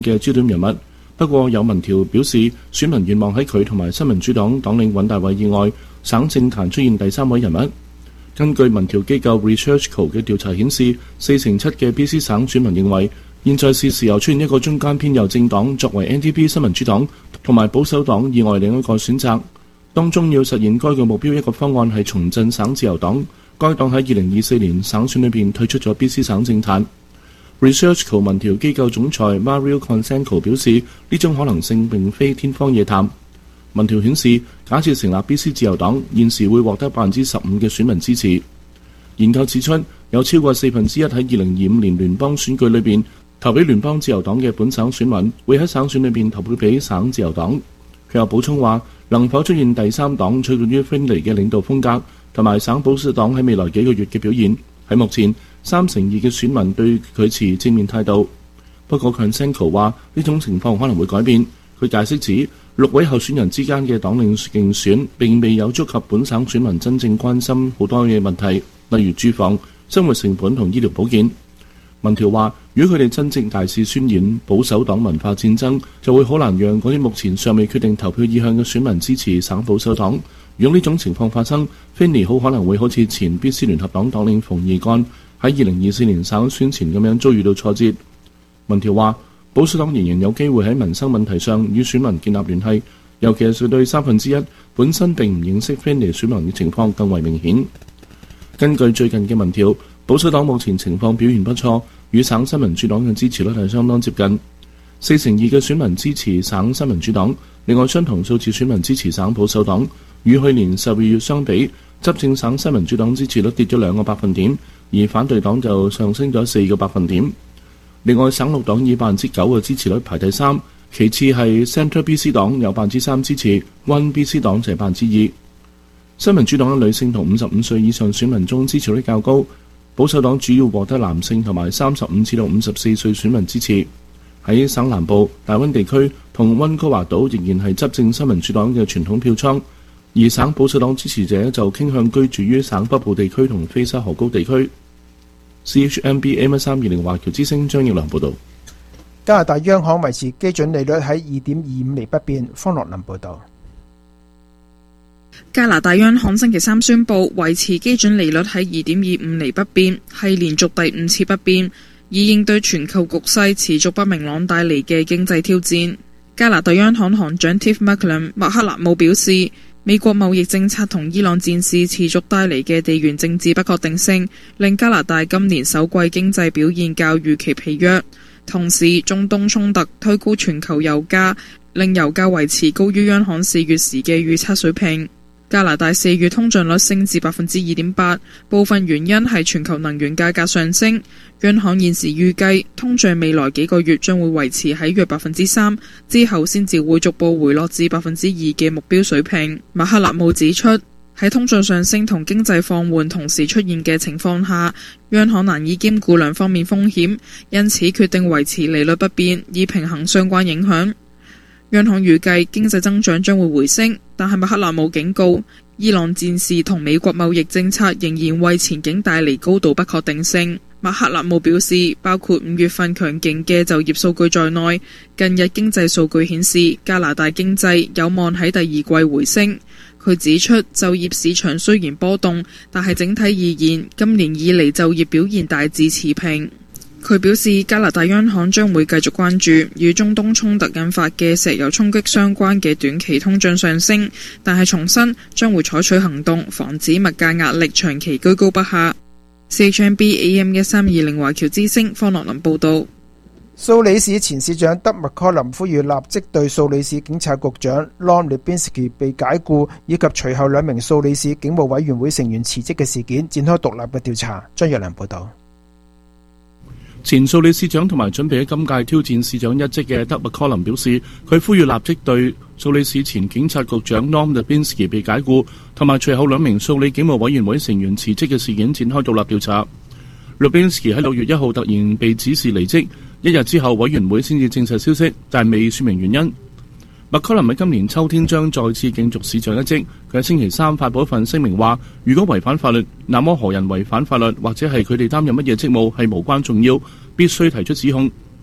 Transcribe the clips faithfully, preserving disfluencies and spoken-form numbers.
嘅焦點人物。不過有民調表示，選民願望喺佢同埋新民主黨黨領尹大偉以外，省政壇出現第三位人物。根據民調機構 ResearchGate 嘅調查顯示，四成七嘅 B C 省選民認為，現在是時候出現一個中間偏右政黨，作為 N D P 新民主黨同埋保守黨以外另一個選擇。當中要實現該個目標一個方案係重振省自由黨，該黨喺二零二四年省選裏邊退出咗 B C 省政壇。ResearchGate 民調機構總裁 Mario Consenco 表示，呢種可能性並非天方夜譚。民調顯示，假設成立 B C 自由黨，現時會獲得百分之十五嘅選民支持。研究指出，有超過四分之一喺二零二五年聯邦選舉裏邊投俾聯邦自由黨嘅本省選民，會喺省選裏邊投票俾省自由黨。佢又補充話，能否出現第三黨取決於 Finley 嘅領導風格同埋省保守黨喺未來幾個月嘅表現。喺目前，三成二嘅選民對佢持正面態度。不過 Consenco 話呢種情況可能會改變。佢解釋指，六位候選人之間嘅黨領競選並未有觸及本省選民真正關心好多嘅問題，例如住房、生活成本同醫療保健。民調話，如果佢哋真正大肆渲染保守黨文化戰爭，就會好難讓嗰啲目前尚未決定投票意向嘅選民支持省保守黨。如果呢種情況發生，Finley 好可能會好似前 B C 聯合黨黨領馮義幹喺二零二四年省選前咁樣遭遇到挫折。民調話，保守黨仍然有機會喺民生問題上與選民建立聯繫，尤其係對三分之一本身並唔認識 Finley 選民嘅情況更為明顯。根據最近嘅民調，保守黨目前情況表現不錯，與省新民主黨嘅支持率係相當接近。四成二嘅選民支持省新民主黨，另外相同數字選民支持省保守黨。與去年十二月相比，執政省新民主黨支持率跌咗兩個百分點，而反對黨就上升咗四個百分點。另外，省綠黨以百分之九嘅支持率排第三，其次係 Centre B C 黨有百分之三支持 ，One B C 黨就係百分之二。新民主黨嘅女性同五十五歲以上選民中支持率較高，保守黨主要獲得男性同埋三十五至到五十四歲選民支持。喺省南部、大溫地區同溫哥華島仍然係執政新民主黨嘅傳統票倉。而省保守黨支持者就傾向居住於省北部地區同菲沙河高地區。C H M B M 一三二零華僑之聲張耀良報導。 加拿大央行維持基準利率喺二點二五厘不變。方樂林報導。 加拿大央行星期三宣布維持基準利率喺二點二五厘不變，係連續第五次不變，以應對全球局勢持續不明朗帶嚟嘅經濟挑戰。加拿大央行行長 Tiff Macklem 麥克納姆表示，美國貿易政策同伊朗戰事持續帶嚟嘅地緣政治不確定性，令加拿大今年首季經濟表現較預期疲弱。同時，中東衝突推高全球油價，令油價維持高於央行四月時嘅預測水平。加拿大四月通脹率升至百分之二點八，部分原因係全球能源價格上升。央行現時預計通脹未來幾個月將會維持喺約百分之三，之後先至會逐步回落至百分之二嘅目標水平。馬克納姆指出，喺通脹上升同經濟放緩同時出現嘅情況下，央行難以兼顧兩方面風險，因此決定維持利率不變，以平衡相關影響。央行預計經濟增長將會回升，但係麥克納姆警告，伊朗戰事同美國貿易政策仍然為前景帶嚟高度不確定性。麥克納姆表示，包括五月份強勁嘅就業數據在內，近日經濟數據顯示加拿大經濟有望喺第二季回升。佢指出，就業市場雖然波動，但係整體而言，今年以嚟就業表現大致持平。佢表示，加拿大央行將會繼續關注與中東衝突引發嘅石油衝擊相關嘅短期通脹上升，但係重申將會採取行動，防止物價壓力長期居高不下。C H M B A M 一三二零華僑之聲方樂林報導。 蘇里市前市長德麥柯林呼籲立即對蘇里市警察局長 Lon Lubinski 被解雇以及隨後兩名蘇里市警務委員會成員辭職嘅事件展開獨立嘅調查。張若良報導。 前蘇里市長同埋準備喺今屆挑戰市長一職嘅德麥柯林表示，佢呼籲立即對蘇里市前警察局長 Lon Lubinski 被解雇同埋隨後兩名蘇里警務委員會成員辭職嘅事件展開獨立調查。Lubinski 喺六月一號突然被指示離職，一日之後委員會先至證實消息，但未說明原因。麥柯林喺今年秋天將再次競逐市長一職，佢喺星期三發布一份聲明話，如果違反法律，那麼何人違反法律或者係佢哋擔任乜嘢職務係無關重要，必須提出指控。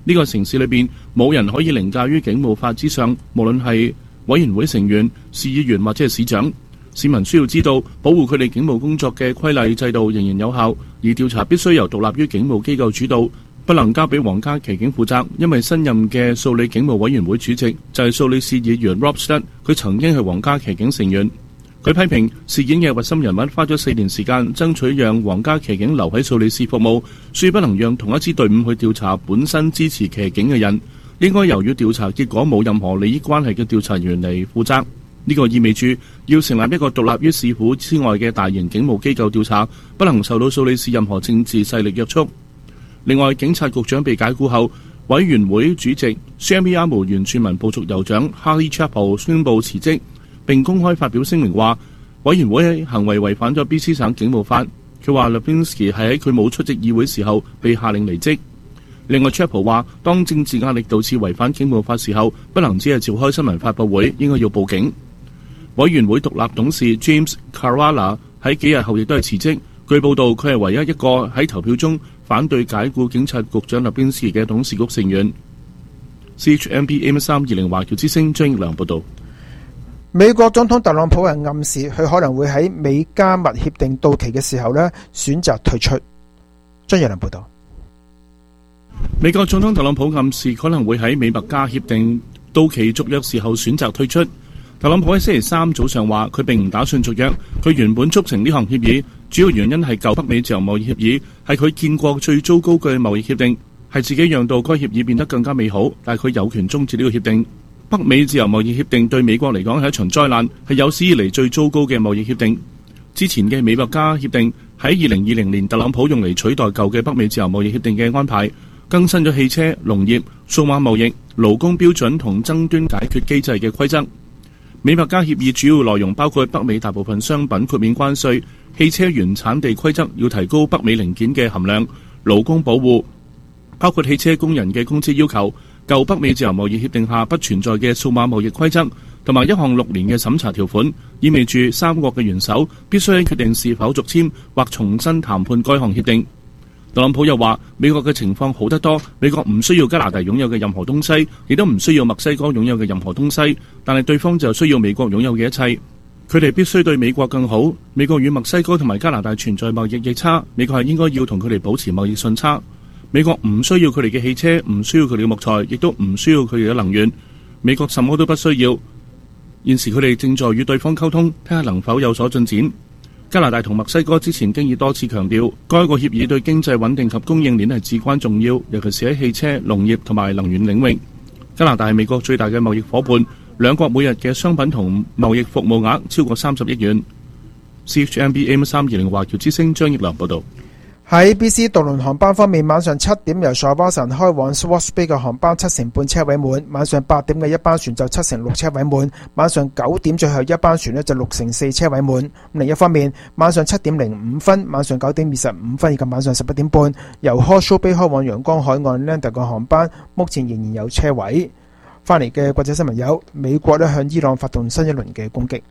呢個城市裏邊冇人可以凌駕於警務法之上，無論係委員會成員、市議員或者係市長。市民需要知道，保護佢哋警務工作嘅規例制度仍然有效，而調查必須由獨立於警務機構主導，不能交俾皇家騎警負責。因為新任嘅數理警務委員會主席就係數理市議員 Rob Studd， 佢曾經係皇家騎警成員。佢批評事件嘅核心人物花咗四年時間爭取讓皇家騎警留喺數理市服務，恕不能讓同一支隊伍去調查本身支持騎警嘅人，應該由於調查結果冇任何利益關係嘅調查員嚟負責。呢個意味住要成立一個獨立於市府之外嘅大型警務機構調查，不能受到數理市任何政治勢力約束。另外，警察局長被解雇後，委員會主席 Shamiyama 原住民部族酋長 Harley Chappell 宣布辭職，並公開發表聲明話，委員會行為違反咗 B C 省警務法。佢話 Lipinski 係喺佢冇出席議會時候被下令離職。另外 Chappell 話，當政治壓力導致違反警務法時候，不能只係召開新聞發佈會，應該要報警。委員會獨立董事 James Caruana 喺幾日後亦都係辭職。據報道，佢係唯一一個喺投票中反對解雇警察局長 Lipinski 嘅董事局成員。C H M B M 三二零華僑之聲張奕良報道。 美國總統特朗普係暗示佢可能會喺美加密協定到期嘅時候呢選擇退出。張奕良報道。 美國總統特朗普暗示可能會喺美墨加協定到期續約時候選擇退出。特朗普喺星期三早上話，佢並唔打算續約。佢原本促成呢項協議，主要原因係舊北美自由貿易協議係佢見過最糟糕嘅貿易協定，係自己讓到該協議變得更加美好，但係佢有權終止呢個協定。北美自由貿易協定對美國嚟講係一場災難，係有史以嚟最糟糕嘅貿易協定。之前嘅美墨加協定喺二零二零年，特朗普用嚟取代舊嘅北美自由貿易協定嘅安排，更新咗汽車、農業、數碼貿易、勞工標準同爭端解決機制嘅規則。美墨加協議主要內容包括北美大部分商品豁免關稅、汽車原產地規則要提高北美零件嘅含量、勞工保護，包括汽車工人嘅工資要求、舊北美自由貿易協定下不存在嘅數碼貿易規則，同埋一項六年嘅審查條款，意味住三國嘅元首必須決定是否續簽或重新談判該項協定。特朗普又話，美國嘅情況好得多，美國唔需要加拿大擁有嘅任何東西，亦都唔需要墨西哥擁有嘅任何東西，但係對方就需要美國擁有嘅一切。佢哋必須對美國更好。美國與墨西哥同埋加拿大存在貿易逆差，美國係應該要同佢哋保持貿易順差。美國唔需要佢哋嘅汽車，唔需要佢哋嘅木材，亦都唔需要佢哋嘅能源。美國什麼都不需要。現時佢哋正在與對方溝通，睇下能否有所進展。加拿大同墨西哥之前經已多次強調，該個協議對經濟穩定及供應鏈係至關重要，尤其是喺汽車、農業同埋能源領域。加拿大係美國最大嘅貿易夥伴，兩國每日嘅商品同貿易服務額超過三十億元。C H M B M 三二零華僑之聲張奕良報道。 喺 B C 渡輪航班方面，晚上七點由索巴神開往 Swartz Bay 嘅航班七成半車位滿，晚上八點嘅一班船就七成六車位滿，晚上九點最後一班船呢就六成四車位滿。另一方面，晚上七點零五分、晚上九點二十五分以及晚上十一點半由 Hawke's Bay 開往陽光海岸 Lander 嘅航班，目前仍然有車位。翻嚟嘅國際新聞有：美國呢向伊朗發動新一輪嘅攻擊。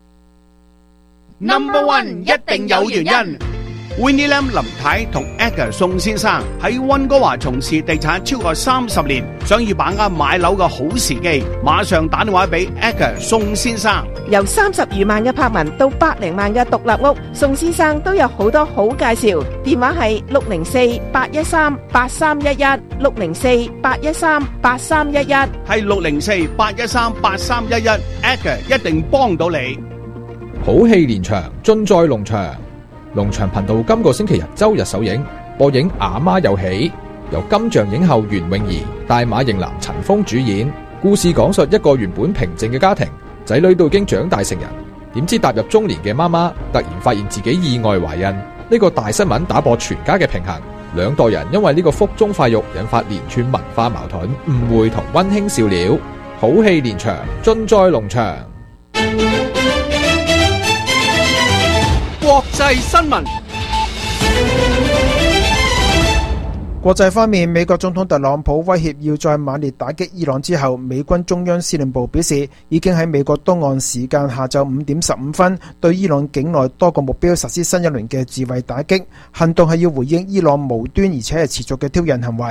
Number One 一定有原因。Winnie Lam 林太同 Edgar 宋先生喺溫哥華從事地產超過三十年，想要把握買樓嘅好時機，馬上打電話俾 Edgar 宋先生。 由三十餘萬嘅柏文到百零萬嘅獨立屋，宋先生都有好多好介紹。電話係六零四八一三八三一一，六零四八一三八三一一， 係六零四八一三八三一一。Edgar 一定幫到你。 好戲連場，盡在龍場。龍翔頻道今個星期日周日首映，播映《阿媽有喜》，由金像影后袁詠儀、大馬型男陳鋒主演。故事講述一個原本平靜嘅家庭，仔女都已經長大成人，點知踏入中年嘅媽媽突然發現自己意外懷孕，呢個大新聞打破全家嘅平衡，兩代人因為呢個腹中塊肉引發連串文化矛盾、誤會同溫馨笑料。好戲連場，盡在龍翔。 國際新聞。 國際方面，美國總統特朗普威脅要再猛烈打擊伊朗之後，美軍中央司令部表示，已經喺美國東岸時間下晝五點十五分對伊朗境內多個目標實施新一輪嘅自衛打擊行動，係要回應伊朗無端而且係持續嘅挑釁行為。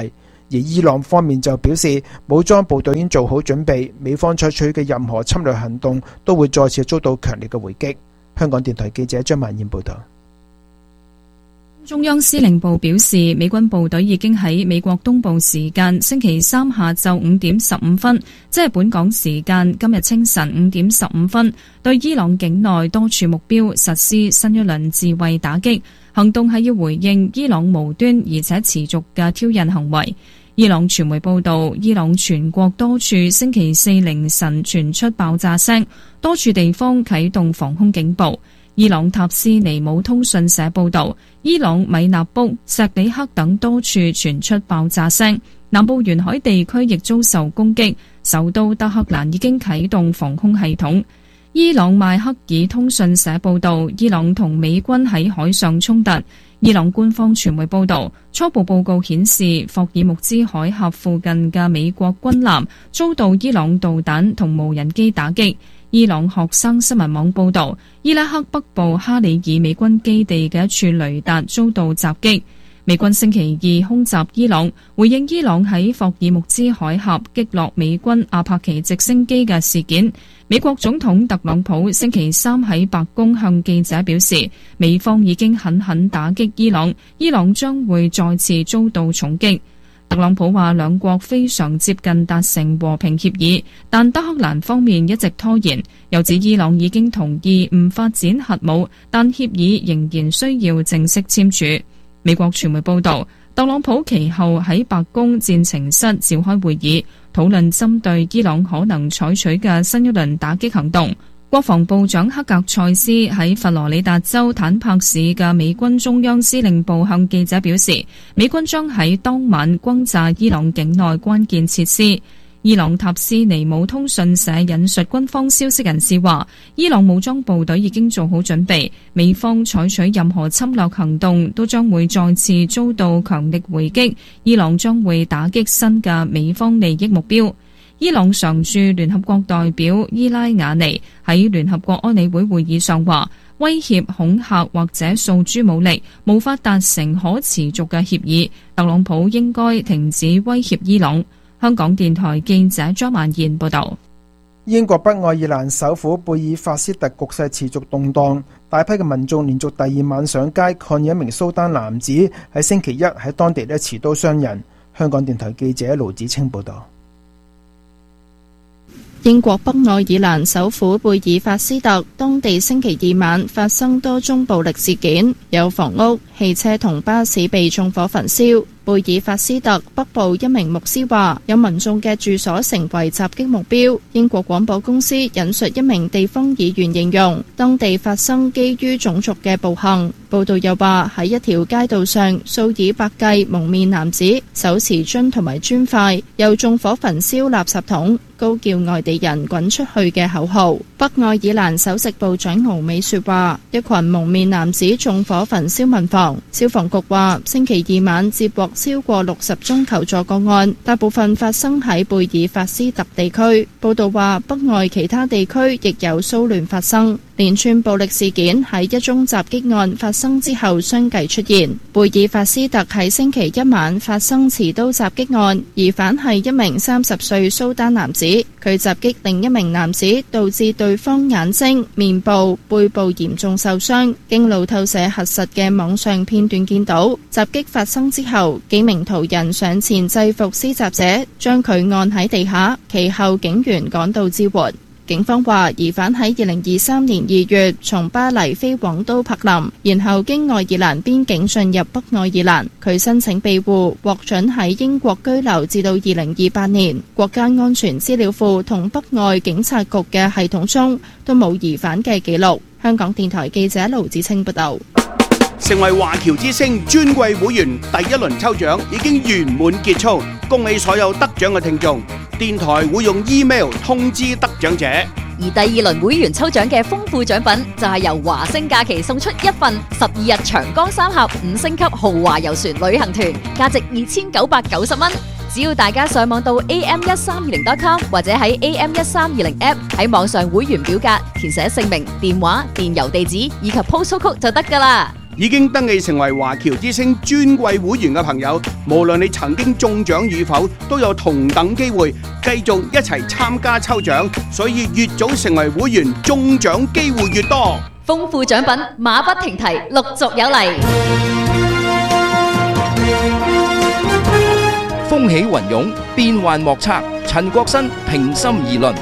而伊朗方面就表示，武裝部隊已經做好準備，美方採取嘅任何侵略行動都會再次遭到強烈嘅回擊。香港電台記者張曼燕報道。 中央司令部表示，美軍部隊已經喺美國東部時間星期三下晝五點十五分，即係本港時間今日清晨五點十五分，對伊朗境內多處目標實施新一輪自衛打擊行動，係要回應伊朗無端而且持續嘅挑釁行為。伊朗傳媒報道，伊朗全國多處星期四凌晨傳出爆炸聲，多處地方啟動防空警報。伊朗塔斯尼姆通訊社報道，伊朗米納卜、錫里克等多處傳出爆炸聲，南部沿海地區亦遭受攻擊，首都德黑蘭已經啟動防空系統。伊朗邁克爾通訊社報道，伊朗同美軍喺海上衝突。伊朗官方傳媒報道，初步報告顯示，霍爾木茲海峽附近嘅美國軍艦遭到伊朗導彈同無人機打擊。伊朗學生新聞網報道，伊拉克北部哈里爾美軍基地嘅一處雷達遭到襲擊。美軍星期二空襲伊朗，回應伊朗喺霍爾木茲海峽擊落美軍阿帕奇直升機嘅事件。美國總統特朗普星期三喺白宮向記者表示，美方已經狠狠打擊伊朗，伊朗將會再次遭到重擊。特朗普話兩國非常接近達成和平協議，但德黑蘭方面一直拖延，又指伊朗已經同意唔發展核武，但協議仍然需要正式簽署。美國傳媒報道，特朗普其後喺白宮戰情室召開會議，討論針對伊朗可能採取嘅新一輪打擊行動。國防部長克格塞斯喺佛羅里達州坦帕市嘅美軍中央司令部向記者表示，美軍將喺當晚轟炸伊朗境內關鍵設施。伊朗塔斯尼姆通訊社引述軍方消息人士話，伊朗武裝部隊已經做好準備，美方採取任何侵略行動都將會再次遭到強力回擊，伊朗將會打擊新嘅美方利益目標。伊朗常駐聯合國代表伊拉雅尼喺聯合國安理會會議上話，威脅、恐嚇或者訴諸武力無法達成可持續嘅協議，特朗普應該停止威脅伊朗。香港電台記者張曼燕報道。 英國北愛爾蘭首府貝爾法斯特局勢持續動盪，大批嘅民眾連續第二晚上街抗議一名蘇丹男子喺星期一喺當地咧持刀傷人。香港電台記者盧子清報道。 英國北愛爾蘭首府貝爾法斯特，當地星期二晚發生多宗暴力事件，有房屋、汽車同巴士被縱火焚燒。貝爾法斯特北部一名牧師話，有民眾嘅住所成為襲擊目標。英國廣播公司引述一名地方議員形容，當地發生基於種族嘅暴行。報道又話，喺一條街道上，數以百計蒙面男子手持樽同埋磚塊，又縱火焚燒垃圾桶，高叫外地人滾出去嘅口號。北愛爾蘭首席部長敖美說話，一群蒙面男子縱火焚燒民房。消防局話，星期二晚接獲超過六十宗求助個案，大部分發生喺貝爾法斯特地區。報道話，北愛其他地區亦有騷亂發生。連串暴力事件喺一宗襲擊案發生之後相繼出現。貝爾法斯特喺星期一晚發生持刀襲擊案，疑犯係一名三十歲蘇丹男子，佢襲擊另一名男子，導致對方眼睛、面部、背部嚴重受傷。經路透社核實嘅網上片段見到，襲擊發生之後，幾名途人上前制服施襲者，將佢按喺地下，其後警員趕到支援。警方話，疑犯喺二零二三年二月從巴黎飛往都柏林，然後經愛爾蘭邊境進入北愛爾蘭。佢申請庇護，獲准喺英國居留至到二零二八年。國家安全資料庫同北愛警察局嘅系統中都冇疑犯嘅記錄。香港電台記者盧子清報道。 成為華僑之星尊貴會員第一輪抽獎已經圓滿結束，恭喜所有得獎嘅聽眾。電台會用 email 通知得獎者。 而第二輪會員抽獎嘅豐富獎品就係由華星假期送出一份十二日長江三峽五星級豪華遊船旅行團，價值二千九百九十蚊。只要大家上網到 a m 一三二零 dot com 或者喺 A M 一三二零 app 喺網上會員表格填寫姓名、電話、電郵地址以及 postal code 就得㗎啦。 已經登記成為華僑之星尊貴會員嘅朋友，無論你曾經中獎與否，都有同等機會繼續一齊參加抽獎。所以越早成為會員，中獎機會越多。 豐富獎品馬不停蹄，陸續有嚟。 風起雲湧，變幻莫測。陳國新平心而論。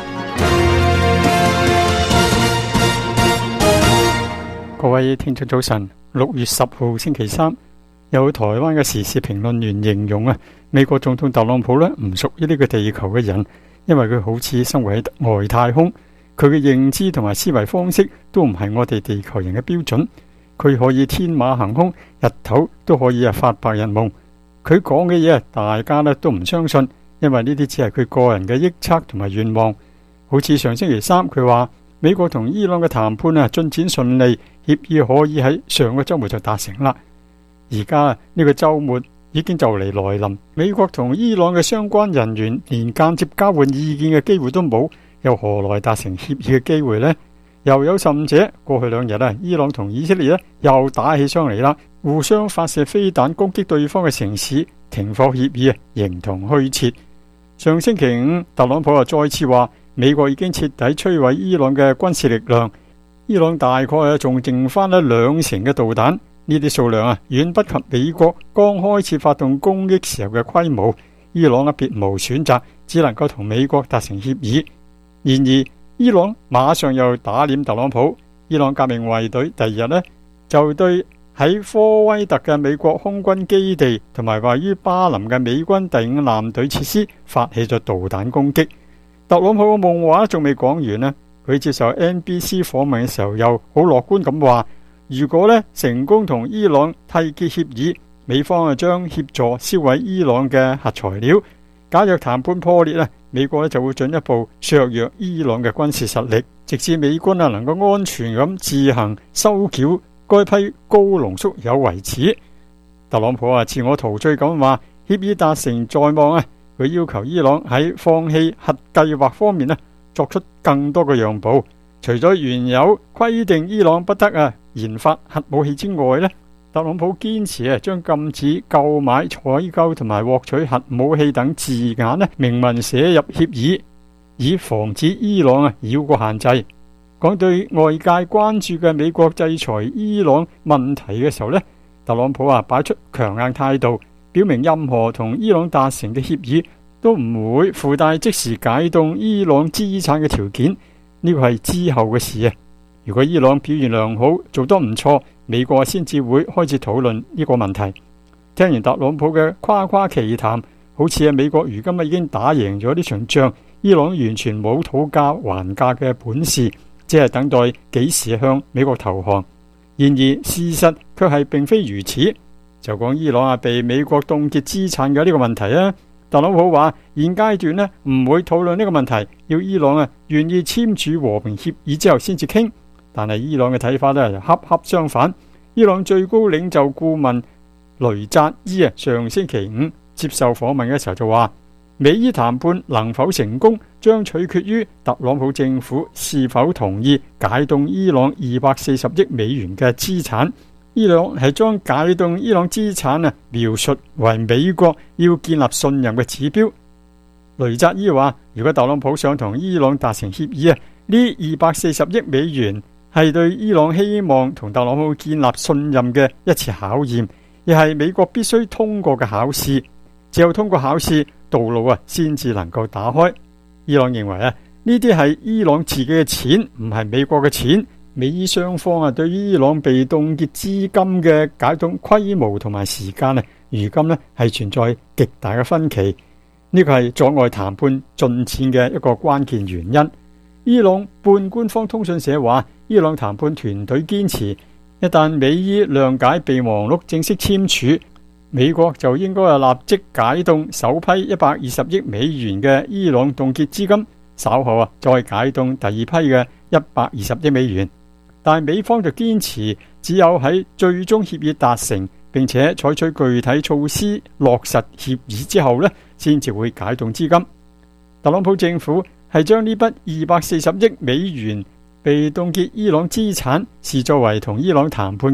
各位聽眾早晨，六月十號星期三，有台灣嘅時事評論員形容啊，美國總統特朗普呢唔屬於呢個地球嘅人，因為佢好似生活喺外太空，佢嘅認知同埋思維方式都唔係我哋地球人嘅標準。佢可以天馬行空，日頭都可以啊發白日夢。佢講嘅嘢大家呢都唔相信，因為呢啲只係佢個人嘅臆測同埋願望。好似上星期三佢話美國同伊朗嘅談判啊進展順利，協議可以喺上個週末就達成啦。而家呢個週末已經就嚟來臨，美國同伊朗嘅相關人員連間接交換意見嘅機會都冇，又何來達成協議嘅機會呢？又有甚者，過去兩日啊，伊朗同以色列呢又打起上嚟啦，互相發射飛彈攻擊對方嘅城市，停火協議啊形同虛設。上星期五，特朗普又再次話美國已經徹底摧毀伊朗嘅軍事力量，伊朗大概啊仲剩翻一兩成嘅導彈，呢啲數量啊遠不及美國剛開始發動攻擊時候嘅規模。伊朗啊別無選擇，只能夠同美國達成協議。然而伊朗馬上又打臉特朗普，伊朗革命衛隊第二日呢就對喺科威特嘅美國空軍基地同埋位於巴林嘅美軍第五艦隊設施發起咗導彈攻擊。特朗普嘅夢話仲未講完呢，佢接受 N B C 訪問嘅時候又好樂觀咁話，如果呢成功同伊朗締結協議，美方啊將協助銷毀伊朗嘅核材料。假若談判破裂，美國就會進一步削弱伊朗嘅軍事實力，直至美軍能夠安全咁自行收繳該批高濃縮鈾為止。特朗普啊自我陶醉咁話，協議達成在望啊，佢要求伊朗喺放棄核計劃方面作出更多嘅讓步，除咗原有規定伊朗不得啊研發核武器之外呢，特朗普堅持啊將禁止購買、採購同埋獲取核武器等字眼呢明文寫入協議，以防止伊朗啊繞過限制。講對外界關注嘅美國制裁伊朗問題嘅時候呢，特朗普啊擺出強硬態度，表明任何同伊朗達成嘅協議都唔會附帶即時解凍伊朗資產嘅條件，呢個係之後嘅事啊。如果伊朗表現良好，做得唔錯，美國先至會開始討論呢個問題。聽完特朗普嘅誇誇其談，好似係美國如今已經打贏咗呢場仗，伊朗完全冇討價還價嘅本事，只係等待幾時向美國投降。然而事實卻係並非如此。就講伊朗啊被美國凍結資產嘅呢個問題啊，特朗普話現階段呢唔會討論呢個問題，要伊朗啊願意簽署和平協議之後先至傾。但係伊朗嘅睇法呢，就恰恰相反。伊朗最高領袖顧問雷扎伊啊，上星期五接受訪問嘅時候就話，美伊談判能否成功，將取決於特朗普政府是否同意解凍伊朗二百四十億美元嘅資產。伊朗係將解凍伊朗資產啊描述為美國要建立信任嘅指標。雷扎伊話，如果特朗普想同伊朗達成協議啊，呢二百四十億美元係對伊朗希望同特朗普建立信任嘅一次考驗，亦係美國必須通過嘅考試。只有通過考試，道路啊先至能夠打開。伊朗認為啊，呢啲係伊朗自己嘅錢，唔係美國嘅錢。美伊雙方啊，對於伊朗被凍結資金嘅解凍規模同埋時間啊，如今呢係存在極大嘅分歧。呢個係阻礙談判進展嘅一個關鍵原因。伊朗半官方通訊社話，伊朗談判團隊堅持，一旦美伊諒解備忘錄正式簽署，美國就應該立即解凍首批一百二十億美元嘅伊朗凍結資金，稍後啊再解凍第二批嘅一百二十億美元。但美方就堅持，只有喺最終協議達成並且採取具體措施落實協議之後呢，先至會解凍資金。特朗普政府係將呢筆二百四十億美元被凍結伊朗資產視作為同伊朗談判嘅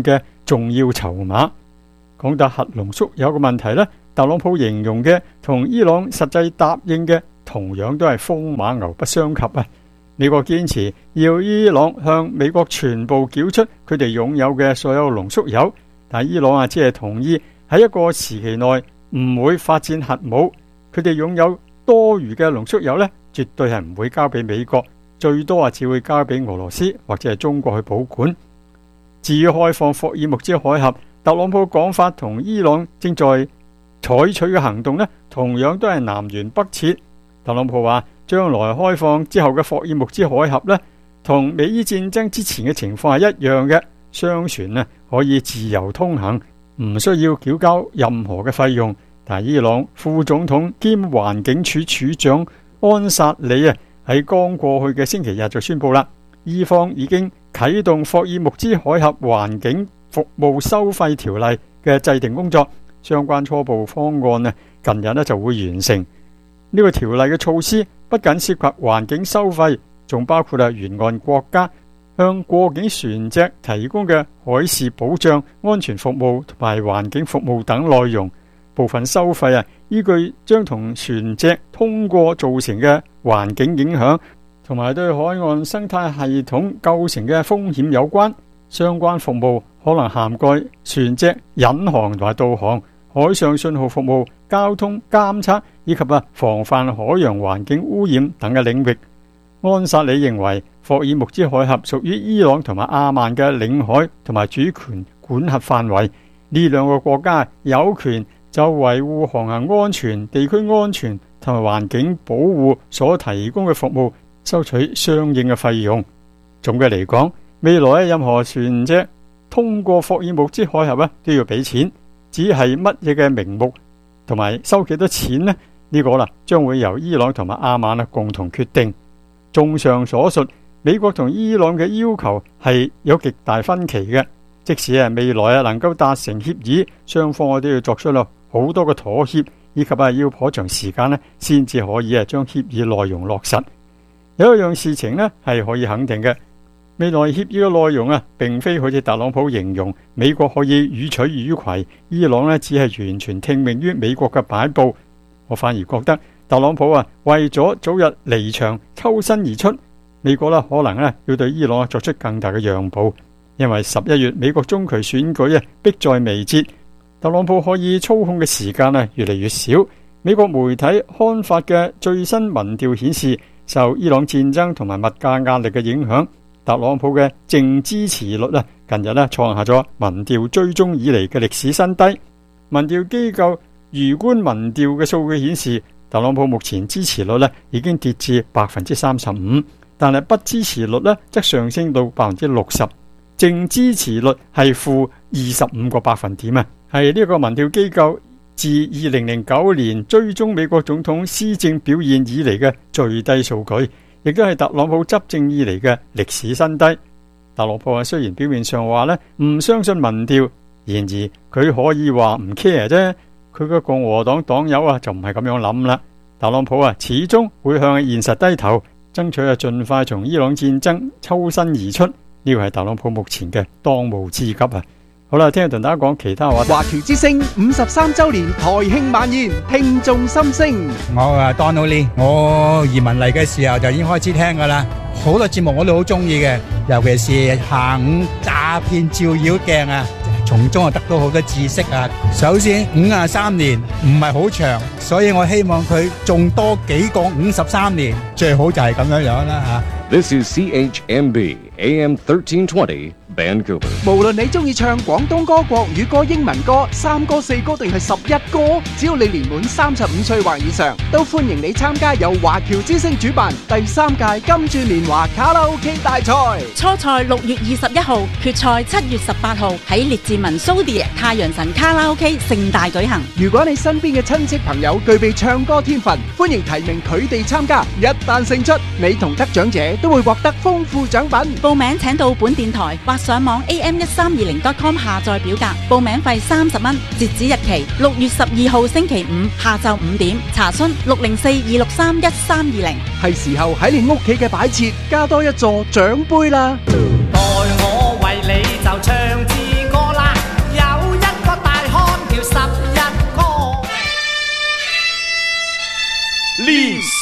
重要籌碼。講到核濃縮鈾嘅問題呢，特朗普形容嘅同伊朗實際答應嘅同樣都係風馬牛不相及啊！美國堅持要伊朗向美國全部繳出佢哋擁有嘅所有濃縮鈾，但伊朗啊只係同意喺一個時期內唔會發展核武，佢哋擁有多餘嘅濃縮鈾呢，絕對係唔會交俾美國，最多啊只會交俾俄羅斯或者係中國去保管。至於開放霍爾木茲海峽，特朗普講法同伊朗正在採取嘅行動呢，同樣都係南轅北轍。特朗普話將來開放之後嘅霍爾木茲海峽呢，同美伊戰爭之前嘅情況係一樣嘅，商船呢可以自由通行，唔需要繳交任何嘅費用。但伊朗副總統兼環境署署長安薩里啊，喺剛過去嘅星期日就宣布啦，伊方已經啟動霍爾木茲海峽環境服務收費條例嘅制定工作，相關初步方案呢近日呢就會完成。呢個條例嘅措施不僅涉及環境收費，仲包括啊沿岸國家向過境船隻提供嘅海事保障、安全服務同埋環境服務等內容。部分收費啊，依據將同船隻通過造成嘅環境影響，同埋對海岸生態系統構成嘅風險有關。相關服務可能涵蓋船隻引航同埋導航、海上信號服務、交通監測以及啊防範海洋環境污染等嘅領域。安薩里認為霍爾木茲海峽屬於伊朗同埋阿曼嘅領海同埋主權管轄範圍，呢兩個國家有權就維護航行安全、地區安全同埋環境保護所提供嘅服務收取相應嘅費用。總嘅嚟講，未來任何船隻通過霍爾木茲海峽咧都要俾錢，只係乜嘢嘅名目同埋收幾多錢呢？呢、這個啦將會由伊朗同埋阿曼啊共同決定。綜上所述，美國同伊朗嘅要求係有極大分歧嘅，即使係未來啊能夠達成協議，雙方我都要作出咯好多嘅妥協，以及啊要頗長時間咧先至可以啊將協議內容落實。有一樣事情咧係可以肯定嘅，未來協議嘅內容啊並非好似特朗普形容美國可以予取予攜，伊朗咧只係完全聽命於美國嘅擺布。我反而覺得特朗普啊為咗早日離場抽身而出，美國咧可能咧要對伊朗作出更大嘅讓步，因為十一月美國中期選舉啊迫在眉睫，特朗普可以操控嘅時間啊越嚟越少。美國媒體刊發嘅最新民調顯示，受伊朗戰爭同埋物價壓力嘅影響，特朗普嘅淨支持率啊近日咧創下咗民調追蹤以嚟嘅歷史新低。民調機構魚觀民調嘅數據顯示，特朗普目前支持率咧已經跌至百分之三十五，但係不支持率咧則上升到百分之六十，淨支持率係負二十五個百分點啊，係呢個民調機構自二零零九年追蹤美國總統施政表現以嚟嘅最低數據，亦都係特朗普執政以嚟嘅歷史新低。特朗普啊雖然表面上話咧唔相信民調，然而佢可以話唔 care 啫。佢嘅共和黨黨友啊就唔係咁樣諗啦。特朗普啊始終會向現實低頭，爭取啊盡快從伊朗戰爭抽身而出。呢個係特朗普目前嘅當務之急啊！好啦，聽日同大家講其他話題。 華僑之聲五十三周年台慶晚宴，聽眾心聲。 我啊 Donald Lee， 我移民嚟嘅時候就已經開始聽噶啦，好多節目我都好中意嘅，尤其是下午詐騙照妖鏡啊，從中啊得到好多知識啊。首先五十三年唔係好長，所以我希望佢仲多幾個五十三年，最好就係咁樣樣啦吓。 This is C H M B A M thirteen twenty Vancouver。 無論你中意唱廣東歌、國語歌、英文歌、三歌、四歌定係十一歌，只要你年滿三十五歲或以上，都歡迎你參加由華僑之聲主辦第三屆金鑽年華卡拉 OK 大賽。 初賽六月二十一號，決賽七月十八號喺列治文蘇迪太陽神卡拉 OK 盛大舉行。 如果你身邊嘅親戚朋友具備唱歌天分，歡迎提名佢哋參加。一旦勝出，你同得獎者都會獲得豐富獎品。 報名請到本電台或上網 A M 一三二零 dot com 下載表格，報名費三十蚊，截止日期六月十二號星期五下晝五點。查詢六零四二六三一三二零。 係時候喺你屋企嘅擺設加多一座獎杯啦！ 待我為你就唱支歌啦，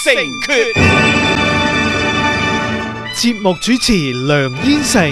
成決。節目主持梁燕成。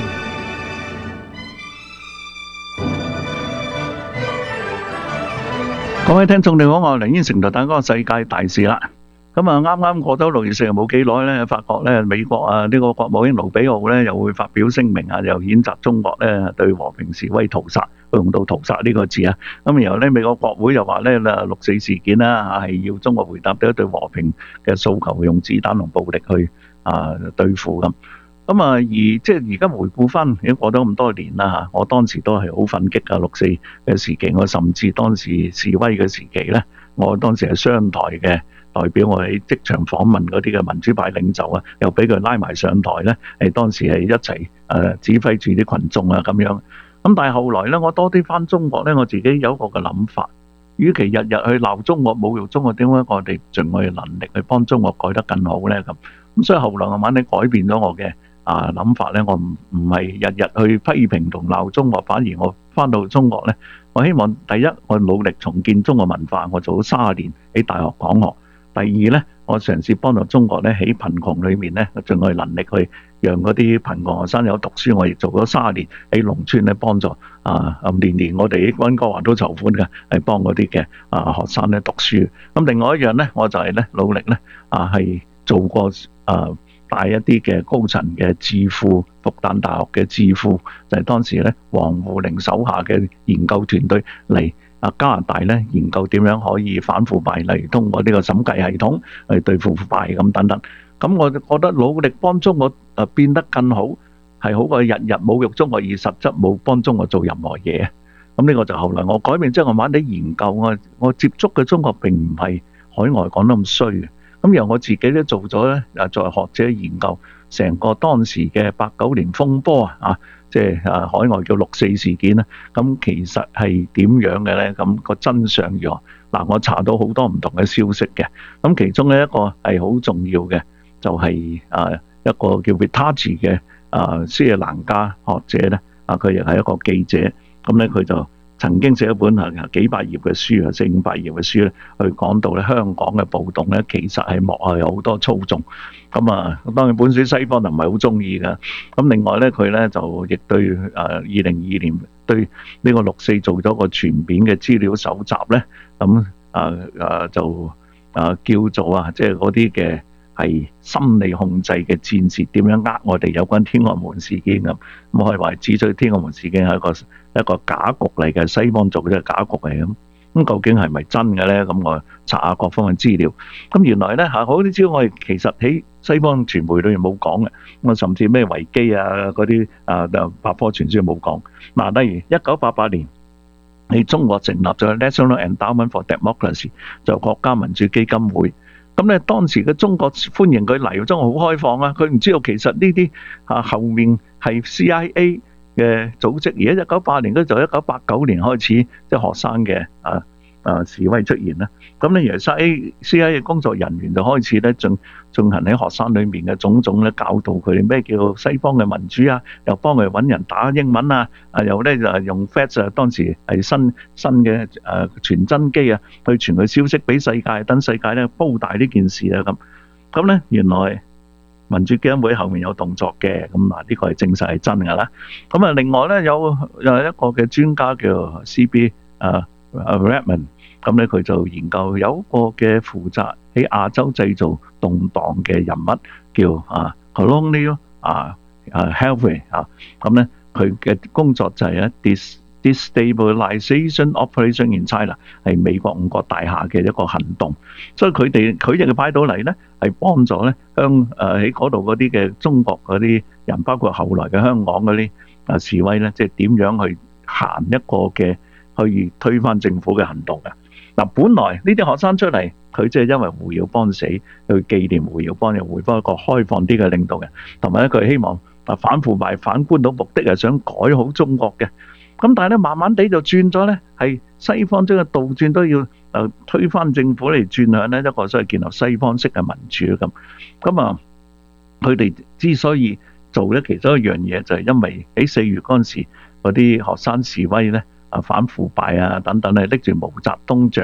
各位聽眾你好，我係梁燕成，同大家講個世界大事啦。咁啊，啱啱過咗六月四日冇幾耐咧，發覺咧美國啊呢個國務卿盧比奧咧又會發表聲明啊，又譴責中國咧對和平示威屠殺，用到屠殺呢個字啊。咁然後咧美國國會又話咧六四事件啦係要中國回答對一對和平嘅訴求，用子彈同暴力去啊對付咁。咁啊，而即係而家回顧翻，已經過咗咁多年啦嚇，我當時都係好憤激啊！六四嘅時期，我甚至當時示威嘅時期咧，我當時係商台嘅代表，我喺職場訪問嗰啲嘅民主派領袖啊，又俾佢拉埋上台咧，係當時係一齊誒指揮住啲群眾啊咁樣。咁但係後來咧，我多啲翻中國咧，我自己有一個嘅諗法，與其日日去鬧中國、侮辱中國，點解我哋盡我嘅能力去幫中國改得更好咧？咁咁所以後來慢慢地改變咗我嘅啊諗法咧，我唔唔係日日去批評同鬧中國，反而我翻到中國咧，我希望第一我努力重建中國文化，我做咗三十年喺大學講學；第二咧，我嘗試幫助中國咧喺貧窮裏面咧，盡我嘅能力去讓嗰啲貧窮學生有讀書。我亦做咗三十年喺農村咧幫助啊，年年我哋喺溫哥華都籌款嘅，係幫嗰啲嘅啊學生咧讀書。咁另外一樣咧，我就係咧努力咧啊係做過啊。帶一啲嘅高層嘅智庫，復旦大學嘅智庫，就係、是、當時咧王滬寧手下嘅研究團隊嚟啊加拿大咧研究點樣可以反腐敗，例如通過呢個審計系統去對付腐敗咁等等。咁我覺得努力幫中國誒變得更好，係好過日日侮辱中國，而實質冇幫中國做任何嘢。咁呢個就後來我改變之後，我慢慢地研究，我我接觸嘅中國並唔係海外講得咁衰嘅。咁由我自己都做咗咧，啊作為學者研究成個當時嘅八九年風波啊，即係啊海外叫六四事件咧，咁其實係點樣嘅咧？咁個真相如何？嗱，我查到好多唔同嘅消息嘅，咁其中咧一個係好重要嘅，就係啊一個叫 Vittachi 嘅啊斯里蘭卡學者咧，啊佢亦係一個記者，咁咧佢就曾經寫一本啊幾百頁嘅書啊，四五百頁嘅書咧，去講到咧香港嘅暴動咧，其實係幕後有好多操縱。咁啊，當然本書西方就唔係好中意㗎。咁另外咧，佢咧就亦對誒二零二二年對呢個六四做咗個全面嘅資料搜集咧。咁啊啊就啊叫做啊，即係嗰啲嘅係心理控制嘅戰士點樣呃我哋有關天安門事件咁。咁可以話指出天安門事件係一個一個假局嚟嘅，西方做嘅假局嚟咁。咁究竟係咪真嘅咧？咁我查下各方嘅資料。咁原來咧嚇好啲資料我哋其實喺西方傳媒裏面冇講嘅。我甚至咩維基啊嗰啲啊百科全書冇講。嗱，例如一九八八年喺中國成立咗 National Endowment for Democracy， 就國家民主基金會。咁咧當時嘅中國歡迎佢嚟，中國好開放啊！佢唔知道其實呢啲啊後面係 C I A 嘅組織，而家一九八年嗰就一九八九年開始，即係學生嘅啊啊示威出現啦。咁咧，原來 C I A C I A 嘅工作人員就開始咧進進行喺學生裏面嘅種種咧教導佢哋咩叫西方嘅民主啊，又幫佢揾人打英文啊，啊又咧就係用 fax 啊，當時係新新嘅誒傳真機啊，去傳佢消息俾世界，等世界咧煲大呢件事啊咁。咁咧原來民主基金會後面有動作嘅，咁嗱呢個係證實係真㗎啦。咁啊，另外咧有有一個嘅專家叫 C B 啊啊 Redman， 咁咧佢就研究有一個嘅負責喺亞洲製造動盪嘅人物叫啊 Colonial 啊啊 Harvey 啊，咁咧佢嘅工作就係咧 dis Destabilization Operation in China， 係美國五角大廈嘅一個行動，所以佢哋佢哋嘅派到嚟咧，係幫助咧香誒喺嗰度嗰啲嘅中國嗰啲人，包括後來嘅香港嗰啲啊示威咧，即係點樣去行一個嘅去推翻政府嘅行動嘅。嗱，本來呢啲學生出嚟，佢即係因為胡耀邦死，去紀念胡耀邦，又回翻一個開放啲嘅領導人，同埋咧佢希望啊反腐敗、反官倒目的係想改好中國嘅。咁但係咧，慢慢地就轉咗咧，係西方將個倒轉都要誒推翻政府嚟轉向咧一個所謂建立西方式嘅民主咁。咁啊，佢哋之所以做咧，其中一樣嘢就係因為喺四月嗰陣時，嗰啲學生示威咧啊反腐敗啊等等咧，拎住毛澤東像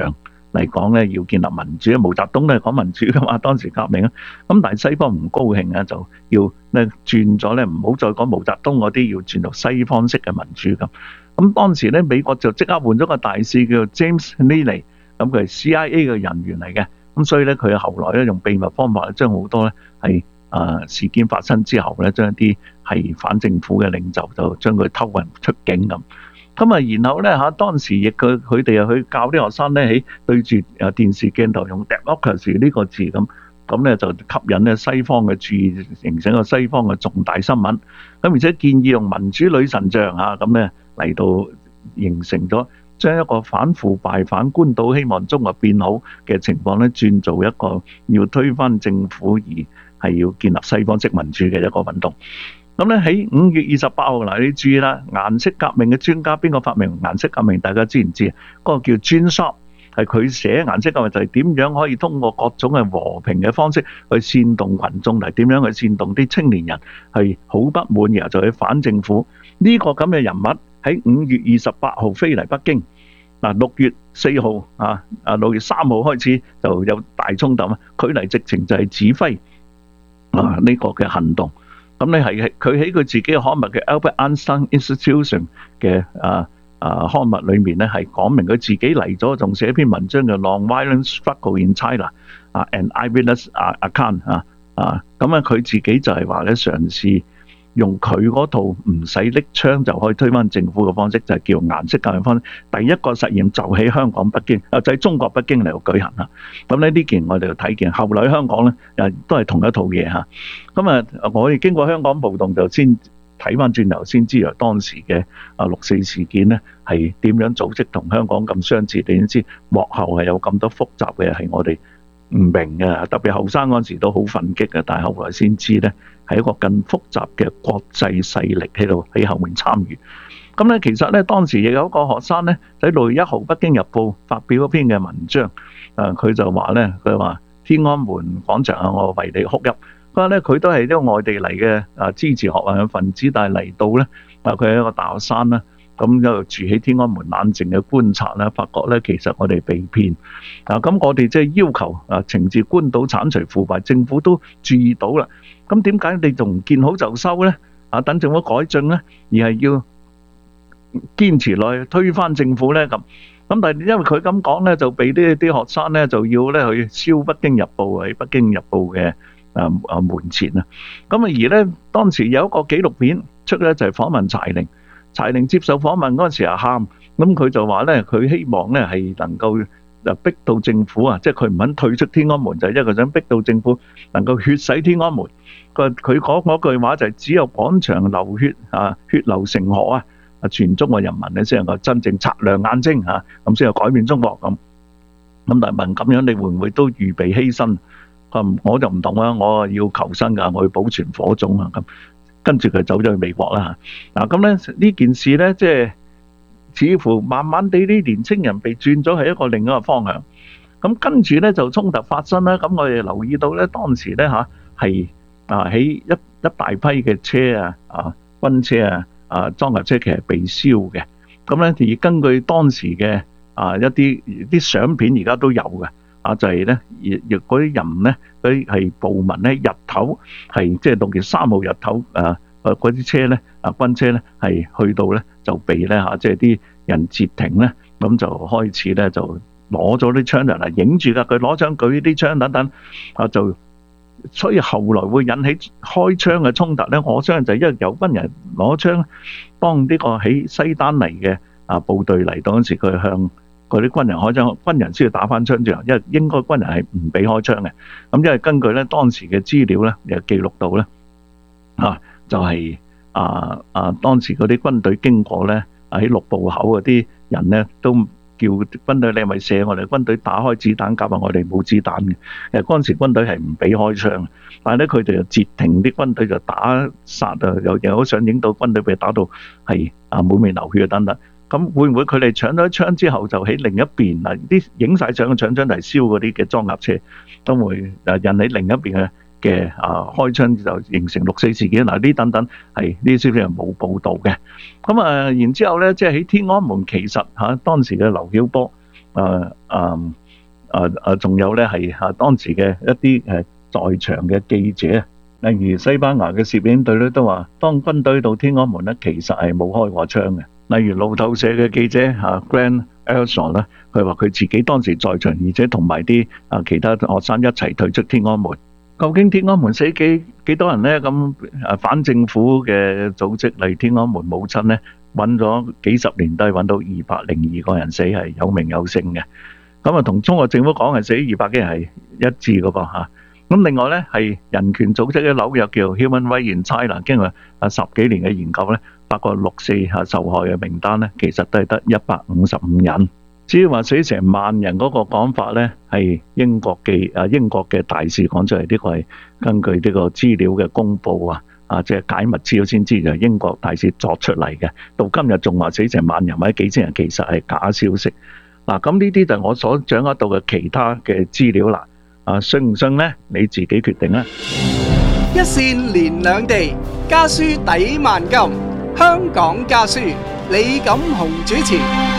嚟講咧，要建立民主。毛澤東都係講民主噶嘛，當時革命啊。咁但係西方唔高興啊，就要咧轉咗咧，唔好再講毛澤東嗰啲，要轉到西方式嘅民主咁。咁當時咧，美國就即刻換咗個大使叫做 James Neely， 咁佢係 C I A 嘅人員嚟嘅。咁所以咧，佢後來咧用秘密方法將好多咧係啊事件發生之後咧，將一啲係反政府嘅領袖就將佢偷運出境咁。咁啊，然後咧嚇，當時亦佢佢哋又去教啲學生咧喺對住啊電視鏡頭用 democracy 呢個字咁，咁咧就吸引咧西方嘅注意，形成一個西方嘅重大新聞。咁而且建議用民主女神像啊，咁咧嚟到形成咗將一個反腐敗、反官倒、希望中國變好嘅情況咧，轉做一個要推翻政府而係要建立西方式民主嘅一個運動。咁咧喺五月二十八號嗱，你注意啦，顏色革命嘅專家邊個發明顏色革命？大家知唔知啊？嗰個叫 Gene Sharp，係佢寫顏色革命就係點樣可以通過各種嘅和平嘅方式去煽動群眾嚟，點樣去煽動啲青年人係好不滿，然後就去反政府。呢個咁嘅人物喺五月二十八號飛嚟北京，嗱六月四號啊啊六月三號開始就有大衝突啊，佢嚟直情就係指揮啊呢個嘅行動。咁你係佢喺佢自己嘅刊物嘅 Albert Einstein Institution 嘅啊啊刊物裏面咧，係講明佢自己嚟咗，仲寫一篇文章叫 Non-Violent Struggle in China 啊 ，An Eyewitness Account 啊啊，咁啊佢自己就係話咧，嘗試用佢嗰套唔使拎槍就可以推翻政府嘅方式，就係叫顏色革命方式。第一個實驗就喺香港北京，啊就喺中國北京嚟度舉行啦。咁咧呢件我哋就睇見，後來喺香港咧誒都係同一套嘢嚇。咁啊，我哋經過香港暴動就先睇翻轉頭先知道當時嘅啊六四事件咧係點樣組織，同香港咁相似。你先知幕後係有咁多複雜嘅係我哋唔明嘅，特別後生嗰陣時都好憤激嘅，但係後來先知咧係一個更複雜嘅國際勢力喺度喺後面參與。咁咧其實咧當時亦有一個學生咧喺六月一號《北京日報》發表一篇嘅文章，誒佢就話咧佢話天安門廣場啊，我為你哭泣。佢話咧佢都係呢個外地嚟嘅啊支持學運嘅分子，但係嚟到咧啊佢係一個大學生啦。咁就住喺天安門冷靜嘅觀察咧，發覺咧其實我哋被騙啊！咁我哋即係要求啊懲治官倒、剷除腐敗，政府都注意到啦。咁點解你仲唔見好就收咧？啊，等政府改進咧，而係要堅持落去推翻政府咧咁。咁但係因為佢咁講咧，就俾呢啲學生咧就要咧去燒《北京日報》喺《北京日報》嘅啊啊門前啊。咁啊而咧當時有一個紀錄片出咧，就係訪問柴玲。柴玲接受訪問嗰陣時啊喊，咁佢就話咧，佢希望咧係能夠誒逼到政府啊，即係佢唔肯退出天安門，就係因為佢想逼到政府能夠血洗天安門。佢佢講嗰句話就係只有廣場流血啊，血流成河啊，啊全中國人民咧先能夠真正擦亮眼睛嚇，咁先有改變中國咁。咁但係問咁樣，你會唔會都預備犧牲？咁我就唔同啦，我要求生㗎，我要保存火種啊咁。跟住佢走咗去美國啦嚇，嗱咁咧呢件事咧，即係似乎慢慢地啲年青人被轉咗係一個另一個方向。咁跟住咧就衝突發生啦。咁我哋留意到咧，當時咧嚇係啊喺一一大批嘅車啊啊軍車啊啊裝甲車其實被燒嘅。咁咧而根據當時嘅啊一啲啲相片，而家都有嘅。啊，就係咧，亦亦嗰啲人咧，嗰啲係暴民咧，日頭係即係六月三號日頭，誒誒嗰啲車咧，啊軍車咧係去到咧就被咧嚇，即係啲人截停咧，咁就開始咧就攞咗啲槍嚟影住㗎，佢攞槍舉啲槍等等，啊就所以後來會引起開槍嘅衝突咧，我相信就係因為有軍人攞槍幫呢個喺西單嚟嘅啊部隊嚟到嗰陣時，佢向嗰啲軍人開槍，軍人先要打翻槍仗，因為應該軍人係唔俾開槍嘅。咁因為根據咧當時嘅資料咧，又記錄到咧，啊就係啊啊當時嗰啲軍隊經過咧，喺六步口嗰啲人咧都叫軍隊，你係咪射我哋？軍隊打開子彈夾啊！我哋冇子彈嘅。其實嗰陣時軍隊係唔俾開槍，但係咧佢哋就截停啲軍隊就打殺啊！又有相影到軍隊被打到係啊滿面流血等等。咁會唔會佢哋搶咗一槍之後，就喺另一邊嗱啲影曬相嘅搶槍嚟燒嗰啲嘅裝甲車，都會誒引起另一邊嘅嘅啊開槍，就形成六四事件嗱呢等等係呢啲消息係冇報導嘅。咁啊，然之後咧，即係喺天安門其實嚇當時嘅劉曉波誒誒啊啊，仲有咧係啊當時嘅一啲誒在場嘅記者，例如西班牙嘅攝影隊咧都話，當軍隊到天安門咧，其實係冇開過槍嘅。例如路透社嘅記者啊 Grant Elson 咧，佢話佢自己當時在場，而且同埋啲啊其他學生一齊退出天安門。究竟天安門死幾幾多人呢？咁啊反政府嘅組織例如天安門母親呢，揾咗幾十年都係揾到二百零二個人死，係有名有姓嘅。咁啊同中國政府講係死二百幾人係一致嘅噃嚇。咁另外咧係人權組織嘅紐約叫 Human Rights in China，經過啊十幾年嘅研究咧，發覺六四下受害嘅名單咧，其實都係得一百五十五人。至於話死成萬人嗰個講法咧，係英國嘅啊英國嘅大使講出嚟，呢個係根據呢個資料嘅公佈啊啊，即係解密資料先知，就係英國大使作出嚟嘅。到今日仲話死成萬人或者幾千人，其實係假消息。嗱，咁呢啲就係我所掌握到嘅其他嘅資料啦。啊，信唔信呢？你自己決定啦。 一線連兩地，家書抵萬金。香港家書，李錦雄主持。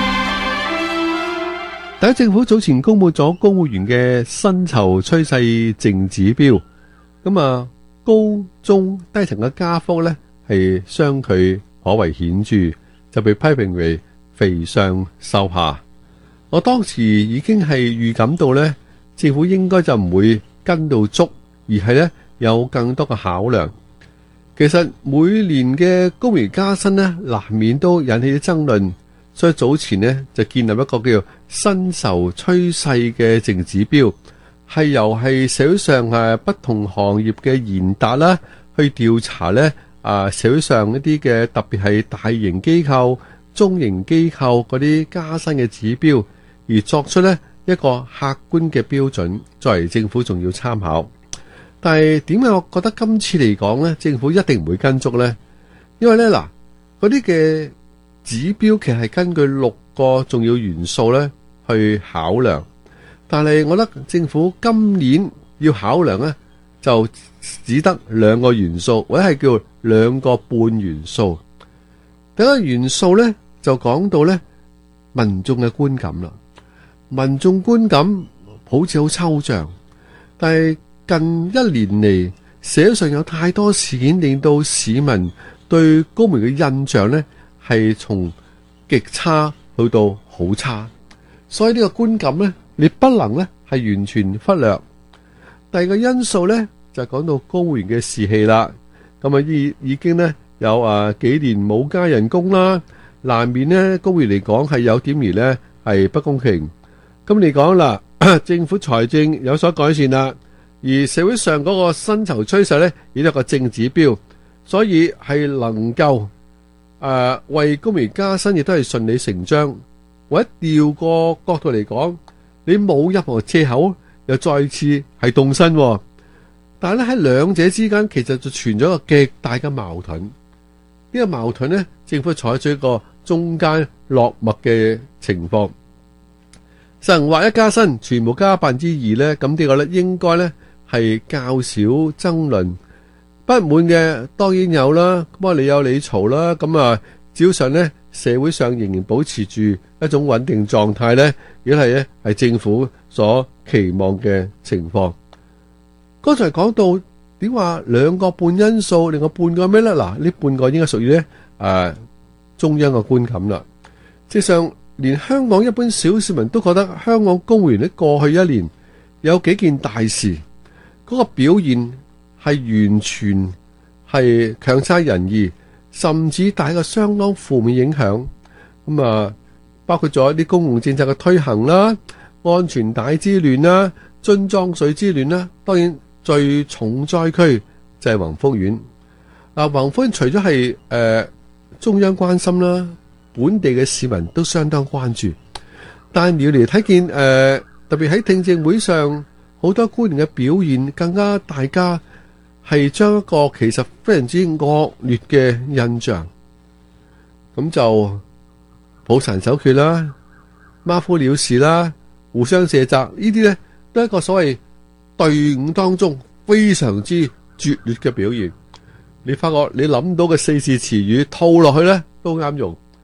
特區政府早前公布咗公務員嘅薪酬趨勢淨指標，咁啊高中低層嘅加幅呢係相距頗為顯著，就被批評為肥上瘦下。我當時已經係預感到呢，政府應該就唔會跟到足，而係呢有更多嘅考量。其實每年嘅公務員加薪呢，難免都引起爭論，所以早前呢就建立一個叫做薪酬趨勢嘅淨指標，係由係社會上誒不同行業嘅研達啦，去調查呢啊社會上一啲嘅特別係大型機構、中型機構嗰啲加薪嘅指標，而作出呢一個客觀嘅標準，作為政府仲要參考。但係點解我覺得今次嚟講呢，政府一定唔會跟足呢？因為呢嗱，嗰啲嘅指標其實係根據六個重要元素呢去考量，但係我覺得政府今年要考量呢，就只得兩個元素，或者係叫兩個半元素。第一個元素呢，就講到呢民眾嘅觀感啦。民眾觀感好似好抽象，但係近一年嚟，社會上有太多事件令到市民對公務員嘅印象呢係從極差去到好差，所以呢個觀感呢，你不能呢係完全忽略。第二個因素呢，就講到公務員嘅士氣啦，咁啊已已經呢有啊幾年冇加人工啦，難免呢公務員嚟講係有點而呢係不公平。咁你講啦，政府財政有所改善啦，而社會上嗰個薪酬趨勢呢，亦都有個正指標，所以係能夠誒、呃、為公務員加薪，亦都係順理成章。或者調個角度嚟講，你冇任何借口，又再次係動身，但係咧喺兩者之間，其實就存咗一個極大嘅矛盾。呢、這個矛盾呢，政府採取一個中間落墨嘅情況。實行劃一加薪，全部加百分之二呢，咁呢個呢應該呢係較少爭論。不滿嘅當然有啦，咁啊你有你嘈啦，咁啊照上呢社會上仍然保持住一種穩定狀態呢，亦係呢係政府所期望嘅情況。剛才講到點話兩個半因素，另外半個咩呢？嗱，呢半個應該屬於呢誒中央嘅觀感啦。事實上，連香港一般小市民都覺得香港公務員喺過去一年有幾件大事，嗰個表現係完全係強差人意，甚至帶個相當負面影響。咁啊，包括咗一啲公共政策嘅推行啦、安全帶之亂啦、樽裝水之亂啦。當然最重災區就係宏福苑。嗱，宏福苑除咗係誒中央關心啦，本地嘅市民都相當關注，但係要嚟睇見誒、呃，特別喺聽證會上，好多官員嘅表現更加，大家係將一個其實非常之惡劣嘅印象，咁就抱殘守缺啦、馬虎了事啦、互相卸責，呢啲呢都係一個所謂隊伍當中非常之拙劣嘅表現。你發覺你諗到嘅四字詞語套落去呢都啱用。